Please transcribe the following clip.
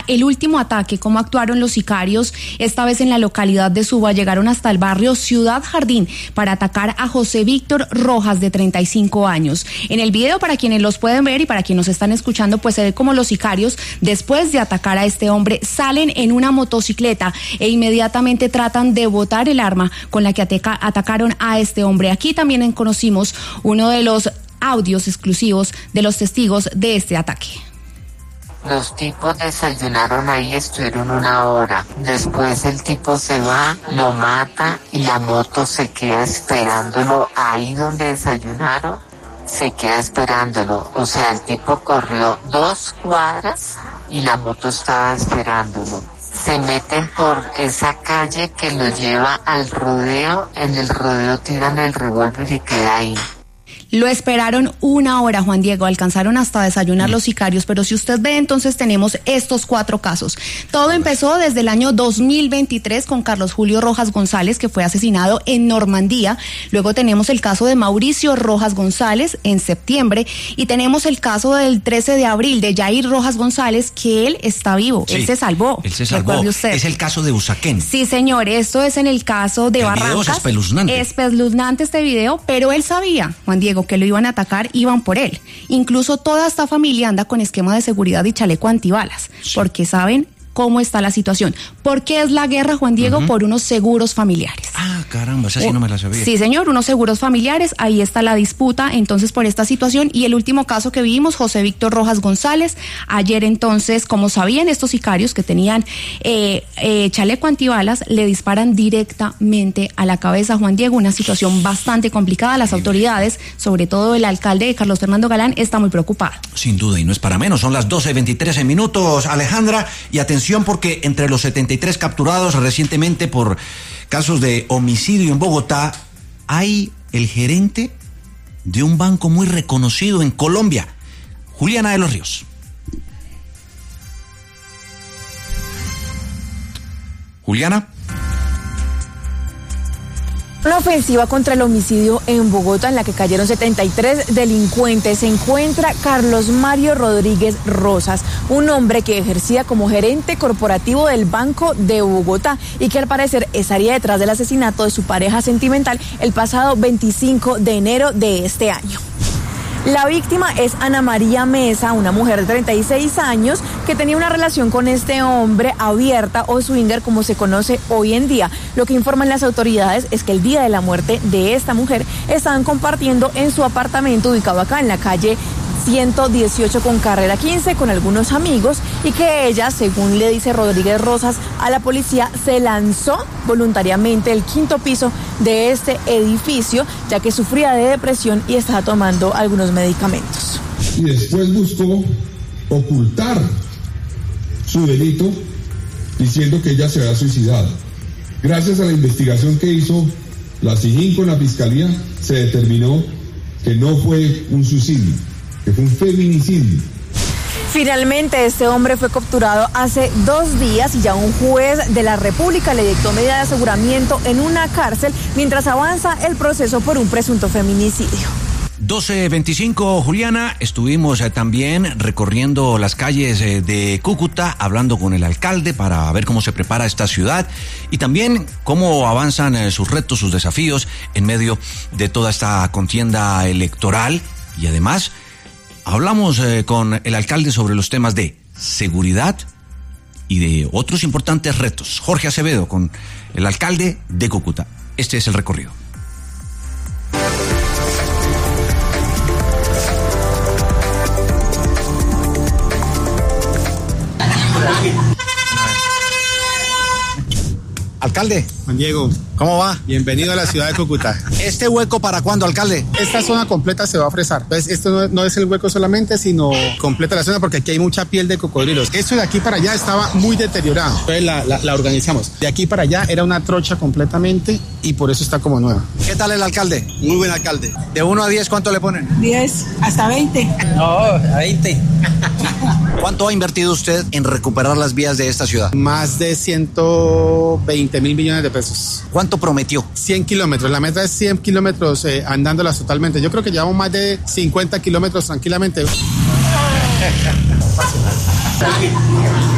el último ataque, cómo actuaron los sicarios, esta vez en la localidad de Suba. Llegaron hasta el barrio Ciudad Jardín para atacar a José Víctor Rojas, de 35 años. En el video, para quienes los pueden ver y para quienes nos están escuchando, pues se ve como los sicarios, después de atacar a este hombre, salen en una motocicleta e inmediatamente tratan de botar el arma con la que atacaron a este hombre. Aquí también conocimos uno de los audios exclusivos de los testigos de este ataque. Los tipos desayunaron ahí, estuvieron 1 hora. Después el tipo se va, lo mata y la moto se queda esperándolo ahí donde desayunaron. Se queda esperándolo. O sea, el tipo corrió 2 cuadras y la moto estaba esperándolo. Se meten por esa calle que lo lleva al rodeo. En el rodeo tiran el revólver y queda ahí. Lo esperaron 1 hora, Juan Diego, alcanzaron hasta desayunar los sicarios, pero si usted ve, entonces tenemos estos 4 casos. Todo empezó desde el año 2023 con Carlos Julio Rojas González, que fue asesinado en Normandía. Luego tenemos el caso de Mauricio Rojas González en septiembre, y tenemos el caso del 13 de abril de Jair Rojas González, que él está vivo, sí, él se salvó. Recuerde usted. Es el caso de Usaquén. Sí, señor, esto es en el caso de Barrancas. El video es espeluznante. Espeluznante este video, pero él sabía, Juan Diego, que lo iban a atacar, iban por él. Incluso toda esta familia anda con esquema de seguridad y chaleco antibalas, sí, porque saben cómo está la situación. ¿Por qué es la guerra, Juan Diego? Por unos seguros familiares. Ah, caramba, esa sí no me la sabía. Sí, señor, unos seguros familiares, ahí está la disputa entonces por esta situación. Y el último caso que vimos, José Víctor Rojas González, ayer entonces, como sabían estos sicarios que tenían chaleco antibalas, le disparan directamente a la cabeza, Juan Diego, una situación bastante complicada. Las autoridades, sobre todo el alcalde Carlos Fernando Galán, está muy preocupado. Sin duda, y no es para menos, son las 12:23 Alejandra, y atención porque entre los 73 capturados recientemente por casos de homicidio en Bogotá, hay el gerente de un banco muy reconocido en Colombia, Juliana de los Ríos. Juliana. Una ofensiva contra el homicidio en Bogotá, en la que cayeron 73 delincuentes. Se encuentra Carlos Mario Rodríguez Rosas, un hombre que ejercía como gerente corporativo del Banco de Bogotá y que al parecer estaría detrás del asesinato de su pareja sentimental el pasado 25 de enero de este año. La víctima es Ana María Mesa, una mujer de 36 años que tenía una relación con este hombre abierta, o swinger como se conoce hoy en día. Lo que informan las autoridades es que el día de la muerte de esta mujer estaban compartiendo en su apartamento ubicado acá en la calle 118 con carrera 15 con algunos amigos, y que ella, según le dice Rodríguez Rosas a la policía, se lanzó voluntariamente del 5º piso de este edificio, ya que sufría de depresión y estaba tomando algunos medicamentos. Y después buscó ocultar su delito diciendo que ella se había suicidado. Gracias a la investigación que hizo la SIJIN con la Fiscalía, se determinó que no fue un suicidio, que fue un feminicidio. Finalmente, este hombre fue capturado hace 2 días y ya un juez de la República le dictó medida de aseguramiento en una cárcel mientras avanza el proceso por un presunto feminicidio. 12:25, Juliana. Estuvimos también recorriendo las calles de Cúcuta, hablando con el alcalde para ver cómo se prepara esta ciudad y también cómo avanzan sus retos, sus desafíos en medio de toda esta contienda electoral. Y además hablamos con el alcalde sobre los temas de seguridad y de otros importantes retos. Jorge Acevedo con el alcalde de Cúcuta. Este es el recorrido. Alcalde. Juan Diego. ¿Cómo va? Bienvenido a la ciudad de Cúcuta. ¿Este hueco para cuándo, alcalde? Esta zona completa se va a fresar. Entonces, esto no es el hueco solamente, sino completa la zona porque aquí hay mucha piel de cocodrilos. Esto de aquí para allá estaba muy deteriorado. Entonces la organizamos. De aquí para allá era una trocha completamente y por eso está como nueva. ¿Qué tal el alcalde? Muy buen alcalde. De 1 a 10, ¿cuánto le ponen? 10, hasta 20. No, a 20. ¿Cuánto ha invertido usted en recuperar las vías de esta ciudad? Más de 120.000 millones de pesos. ¿Cuánto prometió? 100 kilómetros. La meta es 100 kilómetros andándolas totalmente. Yo creo que llevamos más de 50 kilómetros tranquilamente.